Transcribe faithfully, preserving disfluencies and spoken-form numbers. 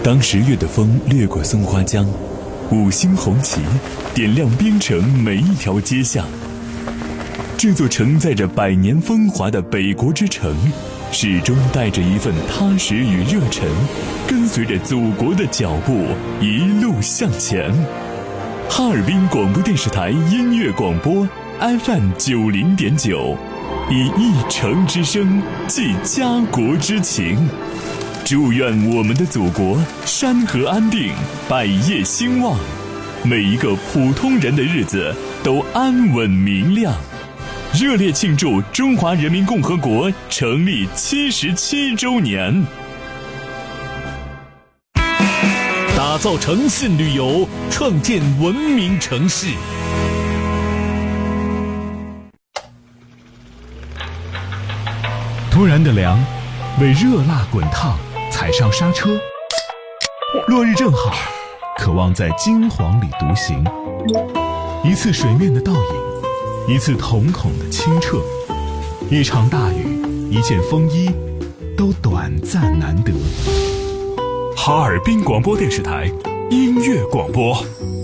当十月的风掠过松花江，五星红旗点亮边城每一条街巷。这座承载着百年风华的北国之城，始终带着一份踏实与热忱，跟随着祖国的脚步一路向前。哈尔滨广播电视台音乐广播 F M 九零点九，以一城之声寄家国之情。祝愿我们的祖国山河安定，百业兴旺，每一个普通人的日子都安稳明亮。热烈庆祝中华人民共和国成立七十七周年！ 打造诚信旅游，创建文明城市。突然的凉，为热辣滚烫踩上刹车。落日正好，渴望在金黄里独行。一次水面的倒影，一次瞳孔的清澈，一场大雨，一件风衣，都短暂难得。 哈尔滨广播电视台音乐广播。